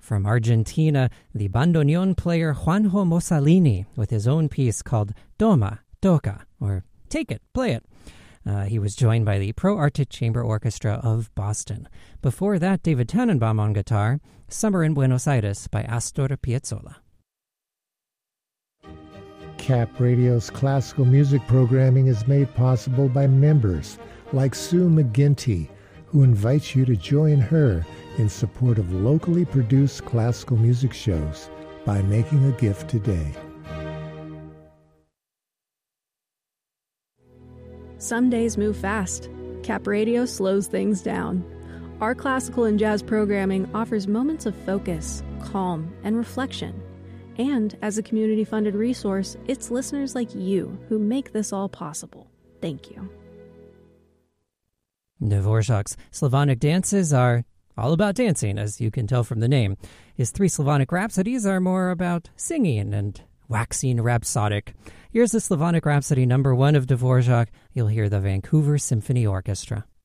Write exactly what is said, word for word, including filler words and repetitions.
From Argentina, the bandoneon player Juanjo Mossalini with his own piece called Toma, Toca, or Take It, Play It. Uh, he was joined by the Pro Arte Chamber Orchestra of Boston. Before that, David Tannenbaum on guitar, Summer in Buenos Aires by Astor Piazzolla. Cap Radio's classical music programming is made possible by members like Sue McGinty, who invites you to join her in support of locally produced classical music shows by making a gift today. Some days move fast. Cap Radio slows things down. Our classical and jazz programming offers moments of focus, calm, and reflection. And as a community-funded resource, it's listeners like you who make this all possible. Thank you. Dvorak's Slavonic dances are all about dancing, as you can tell from the name. His three Slavonic Rhapsodies are more about singing and waxing rhapsodic. Here's the Slavonic Rhapsody number one of Dvorak. You'll hear the Vancouver Symphony Orchestra.